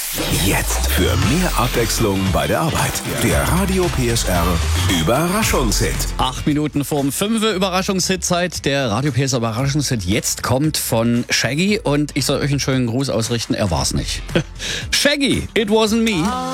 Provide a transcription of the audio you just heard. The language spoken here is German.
Jetzt für mehr Abwechslung bei der Arbeit. Der Radio PSR Überraschungshit. 8 Minuten vorm 5 Überraschungshit-Zeit. Der Radio PSR Überraschungshit jetzt kommt von Shaggy und ich soll euch einen schönen Gruß ausrichten. Er war's nicht. Shaggy, it wasn't me.